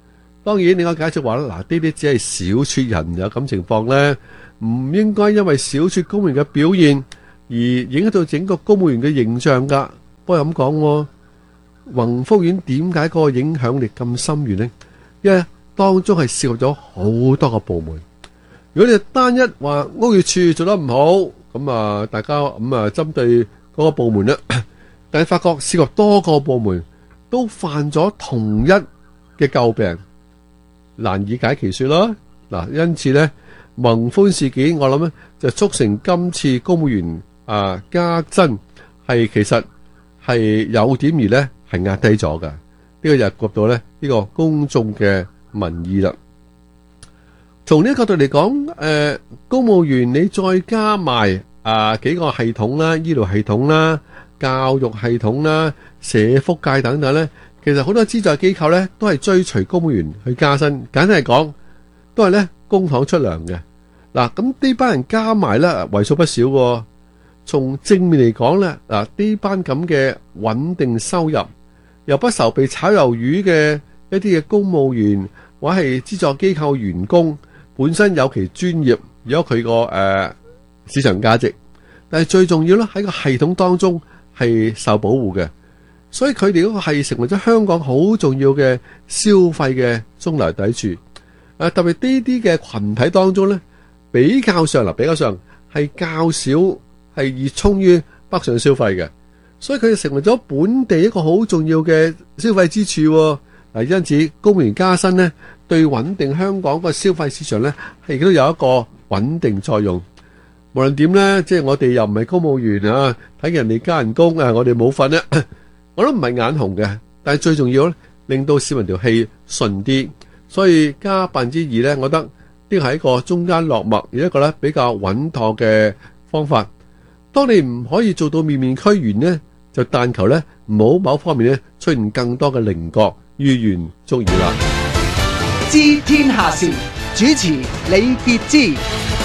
當然你可以解釋話嗱，呢啲只係少數人有咁情況咧，唔應該因為少數公務員嘅表現而影響到整個公務員嘅形象㗎。不過咁講，宏福苑點解嗰個影響力咁深遠呢？因為當中係涉及咗好多個部門。如果你單一話屋宇署做得唔好，咁啊大家咁啊針對嗰個部門咧，但係發覺涉及多個部門都犯咗同一嘅詬病，難以解其說啦。嗱，因此咧，宏福事件我諗咧就促成今次公務員啊加薪係其實係有點而咧係壓低咗嘅。呢個就覺到咧呢個公眾嘅民意啦。從呢個角度嚟講，誒、呃，公務員你再加埋啊幾個系統啦，醫療系統啦、教育系統啦、社福界等等咧。其實好多資助機構咧都係追隨公務員去加薪，簡單嚟講都係咧公帑出糧嘅。嗱，咁呢班人加埋咧為數不少喎。從正面嚟講咧，嗱呢班咁嘅穩定收入，又不愁被炒魷魚嘅一啲嘅公務員或係資助機構員工，本身有其專業，有佢個誒市場價值，但係最重要咧喺個系統當中係受保護嘅。所以佢哋嗰個係成為咗香港好重要嘅消費嘅中流砥柱。誒，特別呢啲嘅群體當中咧，比較上嗱，比較上係較少係熱衷於北上消費嘅，所以佢哋成為咗本地一個好重要嘅消費支柱。嗱，因此公務員加薪咧，對穩定香港個消費市場咧，係亦都有一個穩定作用。無論點咧，即係我哋又唔係公務員啊，睇人哋加人工啊，我哋冇份咧。我都唔係眼紅嘅，但係最重要咧，令到市民條氣順啲，所以加百分之二咧，我覺得呢個係一個中間落墨，而一個咧比較穩妥嘅方法。當你唔可以做到面面俱圓呢，就但求咧唔好某方面咧出現更多嘅稜角，於願足矣啦。 知天下事，主持李傑之。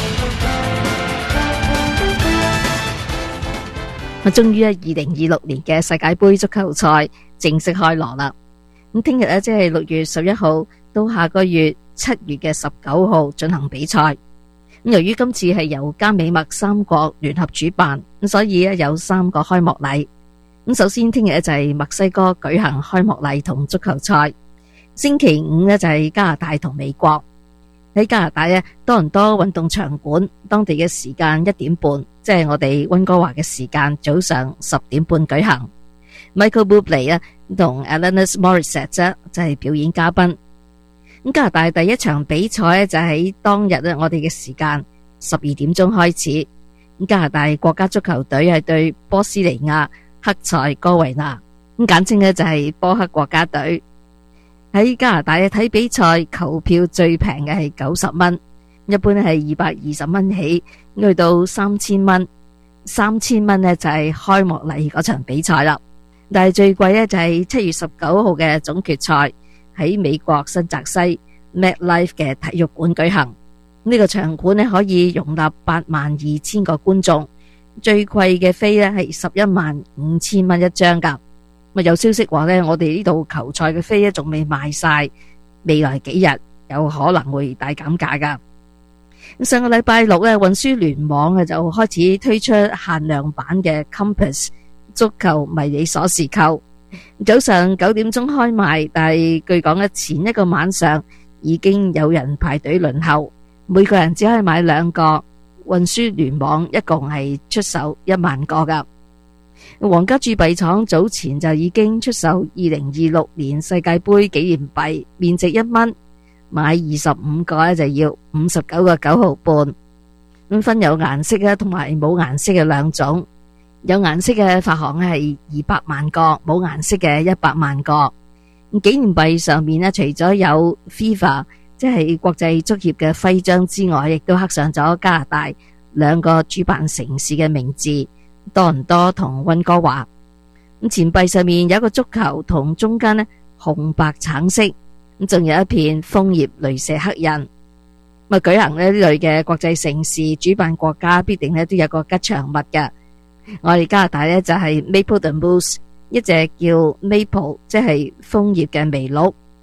咁終於喺二零二六年嘅世界盃足球賽正式開鑼啦！咁聽日咧，即係六月十一號到下個月七月嘅十九號進行比賽。咁由於今次係由加美墨三國聯合主辦，咁所以咧有三個開幕禮。咁首先聽日就係墨西哥舉行開幕禮同足球賽，星期五咧就係加拿大同美國。喺加拿大咧，多倫多運動場館當地嘅時間一點半，即係我哋溫哥華嘅時間早上十點半舉行。Michael Bublé 啊同 Alanis Morissette 就係表演嘉賓。咁加拿大第一場比賽咧就喺當日咧我哋嘅時間十二點鐘開始。咁加拿大國家足球隊係對波斯尼亞克塞哥維納，咁簡稱咧就係波克國家隊。喺加拿大嘅睇比賽，球票最平嘅係九十蚊，一般係二百二十蚊起，去到三千蚊。三千蚊呢就係開幕禮嗰場比賽啦。但係最貴呢就係七月十九號嘅總決賽喺美國新澤西 MetLife 嘅體育館舉行。呢個場館呢可以容納八萬二千個觀眾，最貴嘅飛呢係十一萬五千蚊一張噶。有消息話呢，我哋呢度球賽嘅飛咧仲未賣晒，未來幾日有可能會大減價噶。上個禮拜六咧，運輸聯網就開始推出限量版嘅 Compass 足球迷你鎖匙扣，早上九點鐘開賣，但係據講咧前一個晚上已經有人排隊輪候，每個人只可以買兩個。運輸聯網一共係出售一萬個噶。皇家鑄幣廠早前就已經出售二零二六年世界盃紀念幣，面值一蚊，買二十五個咧就要五十九個九毫半。咁分有顏色嘅同埋冇顏色嘅兩種，有顏色嘅發行係二百萬個，冇顏色嘅一百萬個。咁紀念幣上面咧，除咗有 FIFA 即係國際足協嘅徽章之外，亦都刻上咗加拿大兩個主辦城市嘅名字。多倫多同溫哥華。咁錢幣上面有一個足球同中間呢紅白橙色，咁仲有一片楓葉鐳射刻印。咁啊舉行呢類嘅國際盛事，主辦國家必定呢都有個吉祥物嘅。我哋加拿大呢就係 Maple the Moose， 一隻叫 Maple 即係楓葉嘅麋鹿，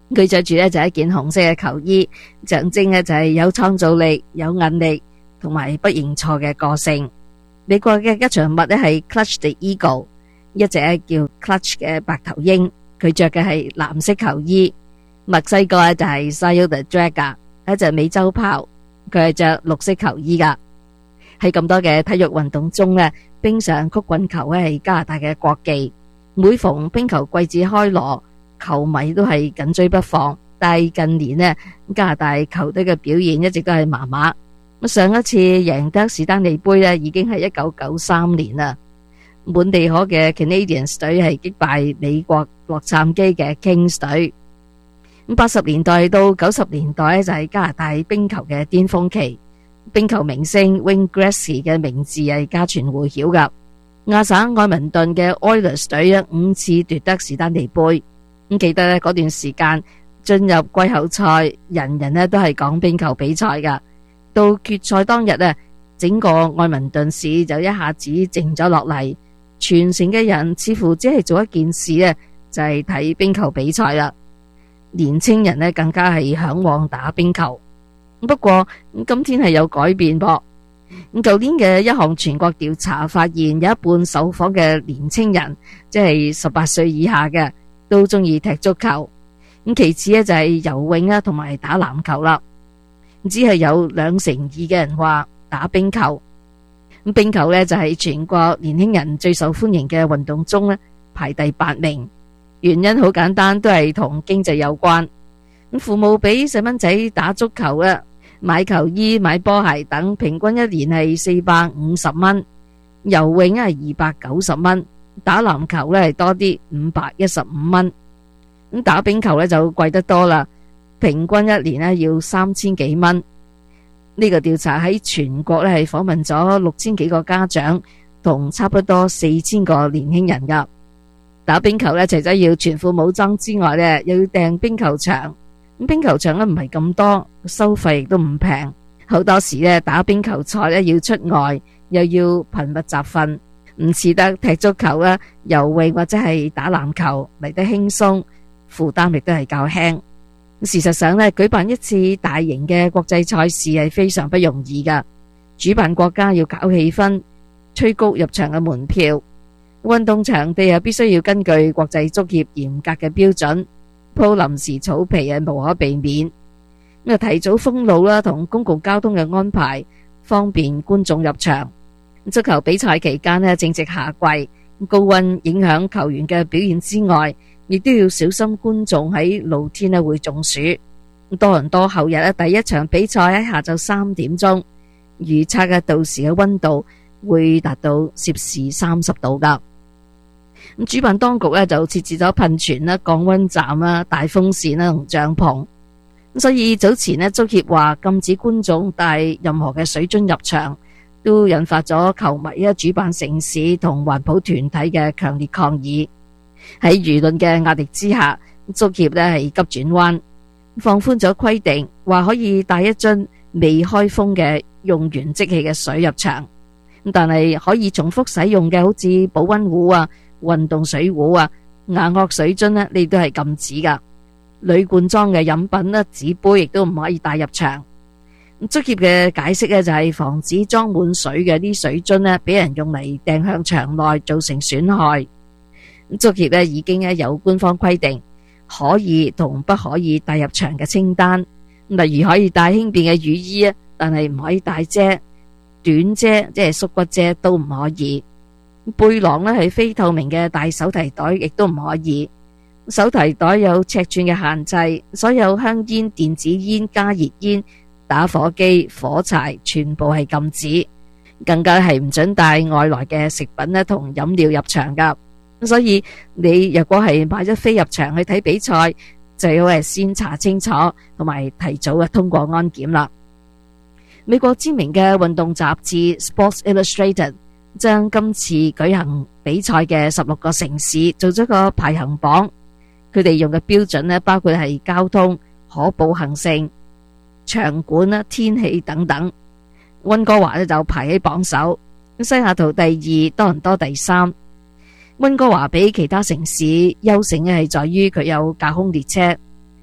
佢着住咧就係一件紅色嘅球衣，象徵咧就係有創造力、有韌力同埋不認錯嘅個性。美國嘅吉祥物咧係 Clutch the Eagle， 一隻叫 Clutch 嘅白頭鷹，佢着嘅係藍色球衣。墨西哥咧就係 Sello the Dragon， 一隻美洲豹，佢係着綠色球衣噶。喺咁多嘅體育運動中咧，冰上曲棍球咧係加拿大嘅國技。每逢冰球季節開鑼，球迷都係緊追不放。但係近年呢，加拿大球隊嘅表現一直都係麻麻。上一次贏得史丹利杯咧，已經係一九九三年啦。滿地可嘅 Canadians 隊係擊敗美國洛杉磯嘅 Kings 隊。咁八十年代到九十年代咧就係加拿大冰球嘅巔峰期。冰球明星 Wayne Gretzky 嘅名字係家傳戶曉噶。亞省愛民頓嘅 Oilers 隊五次奪得史丹利杯。咁記得咧嗰段時間進入季後賽，人人咧都係講冰球比賽噶。到決賽當日啊，整個愛民頓市就一下子靜咗落嚟，全城嘅人似乎只係做一件事咧，就係睇冰球比賽啦。年青人咧更加係向往打冰球。不過今天係有改變噃。咁舊年嘅一項全國調查發現，有一半受訪嘅年青人，即係十八歲以下嘅，都中意踢足球。咁其次咧就係游泳啊，同埋打籃球啦。只係有兩成二嘅人話打冰球。咁冰球咧就係全國年輕人最受歡迎嘅運動中咧排第八名。原因好簡單，都係同經濟有關。咁父母俾細蚊仔打足球啊，買球衣、買波鞋等，平均一年係四百五十蚊。游泳係二百九十蚊，打籃球咧係多啲，五百一十五蚊。咁打冰球咧就貴得多啦，平均一年咧要三千幾蚊。呢個調查喺全國咧係訪問咗六千幾個家長，同差不多四千個年輕人噶。打冰球咧，除咗要全副武裝之外咧，又要訂冰球場。咁冰球場咧唔係咁多，收費亦都唔平。好多時咧打冰球賽咧要出外，又要頻密集訓，唔似得踢足球啦、游泳或者係打籃球嚟得輕鬆，負擔亦都係較輕。事實上咧，舉辦一次大型嘅國際賽事係非常不容易噶。主辦國家要搞氣氛，催谷入場嘅門票。運動場地又必須要根據國際足協嚴格嘅標準，鋪臨時草皮係無可避免。咁啊，提早封路啦，同公共交通嘅安排，方便觀眾入場。足球比賽期間咧，正值夏季，高溫影響球員嘅表現之外，亦都要小心觀眾喺露天咧會中暑。多倫多後日咧第一場比賽喺下晝三點鐘，預測嘅到時嘅溫度會達到攝氏三十度噶。咁主辦當局咧就設置咗噴泉啦、降溫站啦、大風扇啦同帳篷。咁所以早前咧足協話禁止觀眾帶任何嘅水樽入場，都引發咗球迷啊、主辦城市同環保團體嘅強烈抗議。喺輿論嘅壓力之下，足協咧係急轉彎，放寬咗規定，話可以帶一樽未開封嘅用完即棄嘅水入場。但係可以重複使用嘅，好似保溫壺啊、運動水壺啊、雅樂水樽呢，呢都係禁止噶。鋁罐裝嘅飲品呢、紙杯亦都唔可以帶入場。足協嘅解釋呢，就係防止裝滿水嘅啲水樽呢，俾人用嚟掟向場內，造成損害。足協呢已經有官方規定，可以同不可以帶入場嘅清單，例如可以帶輕便嘅雨衣啊，但係唔可以帶遮、短遮，即係縮骨遮都唔可以。背囊呢係非透明嘅大手提袋，亦都唔可以。手提袋有尺寸嘅限制，所有香煙、電子煙、加熱煙、打火機、火柴全部係禁止，更加係唔准帶外來嘅食品咧同飲料入場噶。所以你若果係買咗飛入場去睇比賽，就要係先查清楚，同埋提早嘅通過安檢啦。美國知名嘅運動雜誌 Sports Illustrated 將今次舉行比賽嘅十六個城市做咗個排行榜，佢哋用嘅標準咧包括係交通、可步行性、場館啦、天氣等等。溫哥華咧就排喺榜首，西雅圖第二，多倫多第三。溫哥華比其他城市優勝嘅係在於佢有架空列車。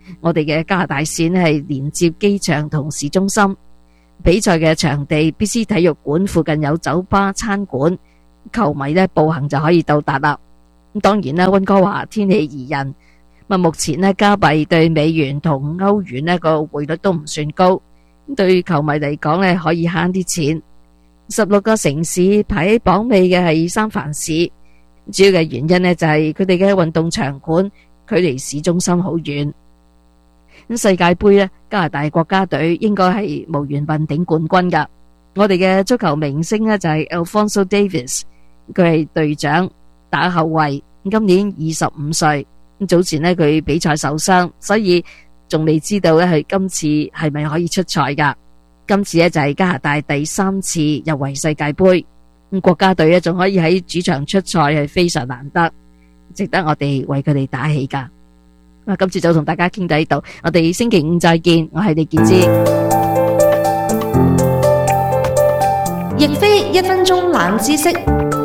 我哋嘅加拿大線係連接機場同市中心，比賽嘅場地必須體育館附近有酒吧、餐館，球迷呢步行就可以到達啦。咁當然啦，溫哥華天氣宜人，目前呢加幣對美元同歐元呢個匯率都唔算高，對球迷嚟講呢可以慳啲錢。十六個城市排喺榜尾嘅係三藩市，主要嘅原因呢就係佢哋嘅運動場館距離市中心好遠。咁世界盃呢，加拿大國家隊應該係無緣問鼎冠軍噶。我哋嘅足球明星呢就係 Alphonso Davies， 佢係隊長打後衛，今年二十五歲。早前呢佢比賽受傷，所以仲未知道呢佢今次係咪可以出賽噶。今次呢就係加拿大第三次入圍世界盃，咁國家隊呢仲可以喺主場出賽係非常難得，值得我哋為佢哋打氣噶。今次就同大家傾到呢度，我哋星期五再見，我係李建之。 亦非一分鐘冷知識。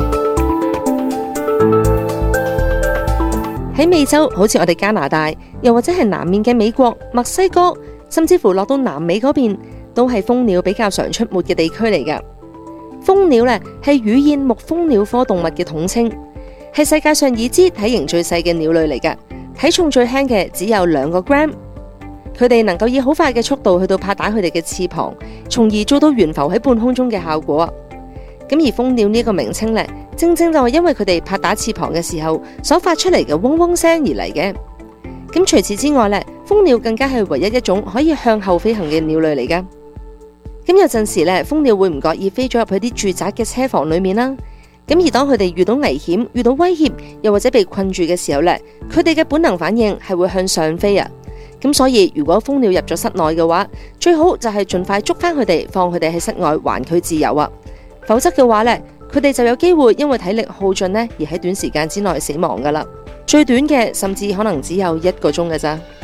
喺美洲，好似我哋加拿大，又或者係南面嘅美國、墨西哥，甚至乎落到南美嗰邊，都係蜂鳥比較常出沒嘅地區嚟㗎。蜂鳥呢係乳燕目蜂鳥科動物嘅統稱，係世界上已知體型最細嘅鳥類嚟㗎，體重最輕嘅只有兩個 gram。佢哋能夠以好快嘅速度去到拍打佢哋嘅翅膀，從而做到懸浮喺半空中嘅效果。咁而蜂鳥呢個名稱呢，正正就係因為佢哋拍打翅膀嘅時候所發出嚟嘅嗡嗡聲而嚟嘅。咁除此之外呢，蜂鳥更加係唯一一種可以向後飛行嘅鳥類嚟㗎。咁有陣時呢，蜂鳥會唔覺意飛咗入去啲住宅嘅車房裏面啦。咁而當佢哋遇到危險、遇到威脅，又或者被困住嘅時候呢，佢哋嘅本能反應係會向上飛啊。咁所以如果蜂鳥入咗室內嘅話，最好就係盡快捉翻佢哋，放佢哋喺室外還佢自由啊。否則嘅話呢，佢哋就有機會因為體力耗盡呢，而喺短時間之內死亡噶啦。最短嘅甚至可能只有一個鐘㗎咋。